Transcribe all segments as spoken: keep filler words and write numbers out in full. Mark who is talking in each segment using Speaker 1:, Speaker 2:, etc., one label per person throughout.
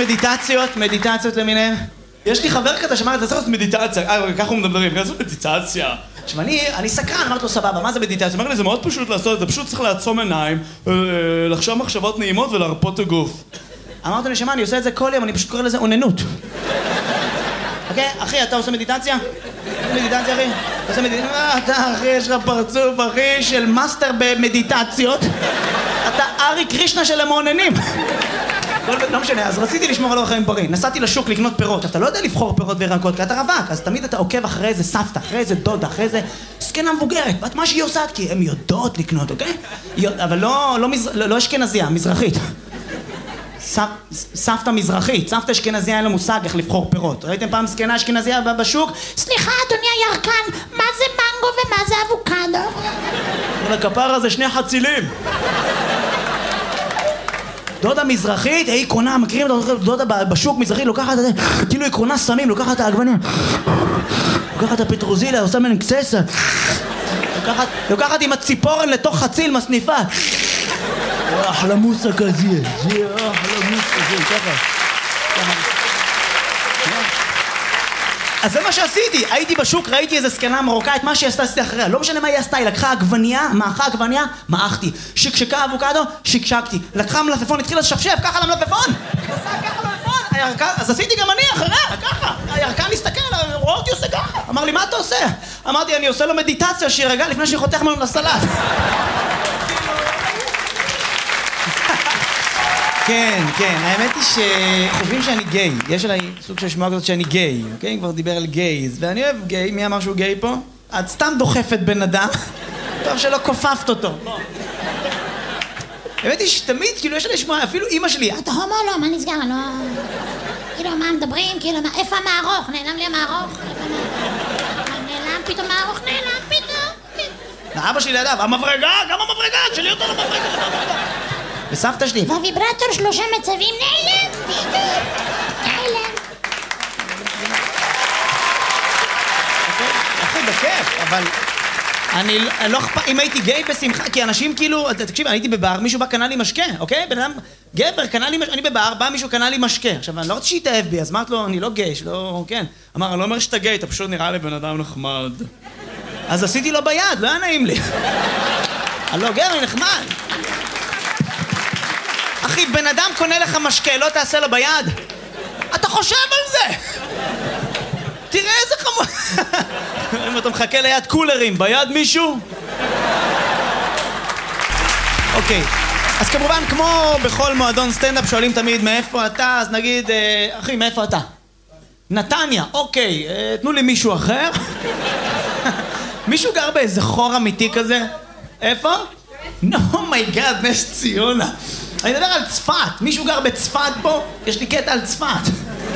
Speaker 1: מדיטציות, מדיטציות למיניהם. יש לי חבר כזה שאמר, אתה צריך לעשות מדיטציה. אה, ככה הוא מדברים, ככה זה מדיטציה. עכשיו, אני, אני סקרן, אמרתי לו, סבבה, מה זה מדיטציה? אמר לי, זה מאוד פשוט לעשות, זה פשוט צריך לעצום עיניים, לחשוב מחשבות נעימות ולהרפות את הגוף. אמרתי לי, שמה, אני עושה את זה כל יום, אני פשוט קורא לזה אוננות. אוקיי? אחי, אתה עושה מדיטציה? מדיטציה, אחי? אתה עושה מדיטציה? אתה, אחי, יש לך פרצוף, אחי, של מאסטר במדיטציות. אתה ארי קרישנה של המעוננים. לא משנה, אז רציתי לשמור על אורח חיים בריא. נסעתי לשוק לקנות פירות. אתה לא יודע לבחור פירות וירקות, כי אתה רווק, אז תמיד אתה עוקב אחרי איזה סבתא, אחרי איזה דודה, אחרי איזה זקנה מבוגרת. ואת מה שהיא עושה, כי הן יודעות לקנות, אוקיי? אבל לא אשכנזייה, מזרחית. סבתא מזרחית, סבתא אשכנזייה אין לו מושג איך לבחור פירות. ראיתם פעם זקנה אשכנזייה בשוק?
Speaker 2: סליחה, אדוני הירקן, מה זה מנגו ומה זה אבוקדו?
Speaker 1: לכפרה זה שני חצילים. דודה מזרחית, היא קונה, מכירים את דודה בשוק מזרחית, לוקחת את זה, כאילו היא קונה סמים, לוקחת את העגבניה, לוקחת את הפטרוזיליה, עושה מן קססה, לוקחת עם הציפורן לתוך חציל מסניפה. אחלה מוסה כזה, זה אחלה מוסה כזה, ככה. אז זה מה שעשיתי, הייתי בשוק, ראיתי איזה סקנה מרוקאית, מה שעשתה עשיתי אחריה, לא משנה מה היא עשתה, היא לקחה עגבניה, מאחה עגבניה, מאחתי, שקשקה אבוקדו, שקשקתי, לקחה מלפפון, התחילה לשפשף, ככה למלפפון, ככה למלפפון, אז עשיתי גם אני אחריה, ככה, הירקן הסתכל, רואה אותי עושה ככה, אמר לי, מה אתה עושה? אמרתי, אני עושה לו מדיטציה שירגע לפני שהיא חותך ממנו לסלט. כן, כן, האמת היא שחושבים שאני גיי, יש עליי סוג של שמועה כזאת שאני גיי, אוקיי? כבר דיבר על גייז, ואני אוהב גיי, מי אמר שהוא גיי פה? את סתם דוחפת בן אדם, טוב שלא כופפת אותו. האמת היא שתמיד, כאילו יש עליי שמועה, אפילו אמא שלי,
Speaker 2: אתה הומו לא, מה נסגר, לא... כאילו, מה מדברים, כאילו, איפה המערוך? נעלם לי המערוך? נעלם פתאום מערוך, נעלם פתאום.
Speaker 1: אבא שלי לידיו, המברגה, גם המברגה, שלי אותו למברגה. וסבתא שלי.
Speaker 2: והוויברטור שלושה מצבים נעלם, פתאום, נעלם.
Speaker 1: אחי, בכיף, אבל... אני לא אכפת, אם הייתי גיי בשמחה, כי אנשים כאילו, תקשיב, אני הייתי בבר, מישהו בא קנה לי משקה, אוקיי? בן אדם, גבר, קנה לי משקה, אני בבר, בא מישהו קנה לי משקה. עכשיו, אני לא רוצה שיתאהב בי, אז אמרת לו, אני לא גיי, שלא, כן. אמר, אני לא אומר שאתה גיי, אתה פשוט נראה לי בן אדם נחמד. אז עשיתי לו ביד, לא היה נעים לי. הלא, גבר, נחמד. אחי, בן אדם קונה לך משקה, לא תעשה לו ביד? אתה חושב על זה! תראה איזה חמור... אם אתה מחכה ליד קולרים, ביד מישהו? אוקיי, אז כמובן, כמו בכל מועדון סטנדאפ שואלים תמיד מאיפה אתה, אז נגיד, אחי, מאיפה אתה? נתניה, אוקיי, תנו לי מישהו אחר. מישהו גר באיזה חור אמיתי כזה? איפה? נו מי גאד, נס ציונה. אני מדבר על צפת, מישהו גר בצפת פה? יש לי קטע על צפת.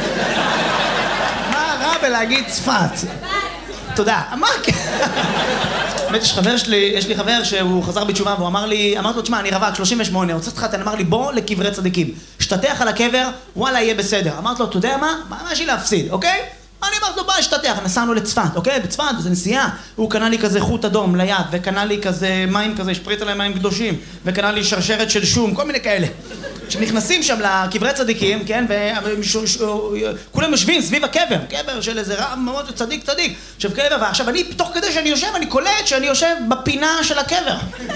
Speaker 1: מה רע בלהגיד צפת? תודה. מה? באמת יש חבר שלי, יש לי חבר שהוא חזר בתשובה והוא אמר לי, אמרתי לו, תשמע, אני רווק, שלושים ושמונה, רוצה להתחתן, אמר לי, בוא לקברי צדיקים. שתתח על הקבר, וואלה, יהיה בסדר. אמרתי לו, אתה יודע מה? מה יש לי להפסיד, אוקיי? אני אמרתי לו, בוא, שתתח, נסענו לצפת, אוקיי? בצפת, זה נסיעה. הוא קנה לי כזה חוט אדום ליד, וקנה לי כזה מים כזה, שפריץ עליהם מים קדושים, וקנה לי שרשרת של שום, כל מיני כאלה. כשנכנסים שם לקברי צדיקים, כן, וכולם יושבים סביב הקבר, קבר של איזה רב מאוד צדיק צדיק, עכשיו קבר, ועכשיו אני, תוך כדי שאני יושב, אני קולט שאני יושב בפינה של הקבר.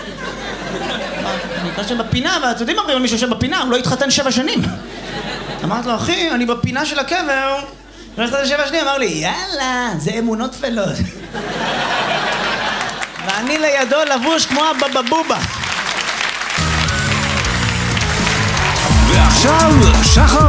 Speaker 1: אני יושב בפינה, ואתם יודעים מה אומרים, מי שיושב בפינה, הוא לא התחתן שבע שנים. אמרתי לו, אחי, אני בפינה של הקבר, לא התחתן שבע שנים, אמר לי, יאללה, זה אמונות תפלות. ואני לידו לבוש כמו הבבבובה.
Speaker 3: ועכשיו, שחר